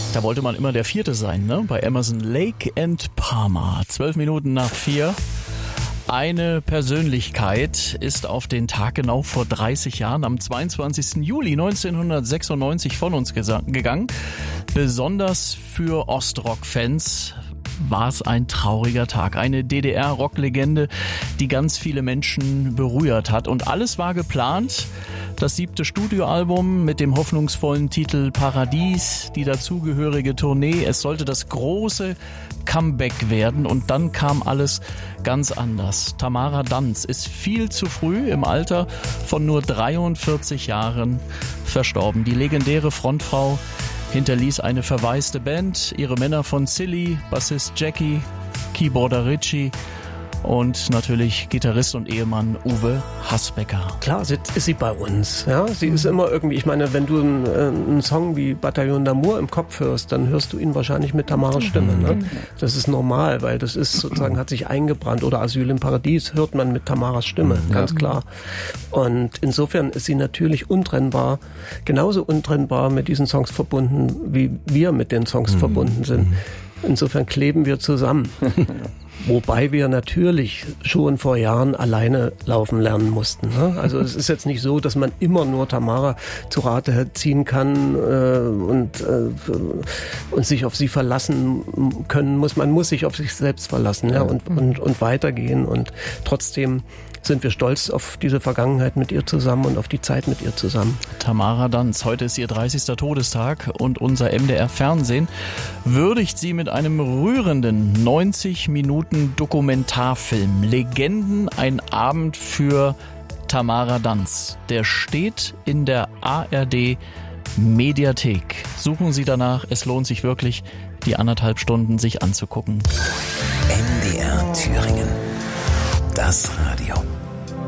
Da wollte man immer der Vierte sein, ne? Bei Emerson, Lake and Palmer. 4:12. Eine Persönlichkeit ist auf den Tag genau vor 30 Jahren, am 22. Juli 1996 von uns gegangen. Besonders für Ostrock-Fans war es ein trauriger Tag. Eine DDR-Rocklegende, die ganz viele Menschen berührt hat. Und alles war geplant. Das 7. Studioalbum mit dem hoffnungsvollen Titel Paradies, die dazugehörige Tournee. Es sollte das große Comeback werden und dann kam alles ganz anders. Tamara Danz ist viel zu früh im Alter von nur 43 Jahren verstorben. Die legendäre Frontfrau hinterließ eine verwaiste Band, ihre Männer von Silly, Bassist Jackie, Keyboarder Richie und natürlich Gitarrist und Ehemann Uwe Hasbecker. Klar, ist sie bei uns. Ja? Sie ist immer irgendwie, ich meine, wenn du einen Song wie Bataillon d'Amour im Kopf hörst, dann hörst du ihn wahrscheinlich mit Tamaras Stimme. Ne? Das ist normal, weil das ist sozusagen, hat sich eingebrannt. Oder Asyl im Paradies hört man mit Tamaras Stimme, ganz klar. Und insofern ist sie natürlich untrennbar, genauso untrennbar mit diesen Songs verbunden, wie wir mit den Songs verbunden sind. Insofern kleben wir zusammen. Wobei wir natürlich schon vor Jahren alleine laufen lernen mussten. Ne? Also es ist jetzt nicht so, dass man immer nur Tamara zu Rate ziehen kann und sich auf sie verlassen können muss. Man muss sich auf sich selbst verlassen, ja, und weitergehen. Und trotzdem sind wir stolz auf diese Vergangenheit mit ihr zusammen und auf die Zeit mit ihr zusammen. Tamara Danz, heute ist ihr 30. Todestag und unser MDR Fernsehen würdigt sie mit einem rührenden 90 Minuten Dokumentarfilm. Legenden, ein Abend für Tamara Danz. Der steht in der ARD Mediathek. Suchen Sie danach, es lohnt sich wirklich, die 1,5 Stunden sich anzugucken. MDR Thüringen. Das Radio.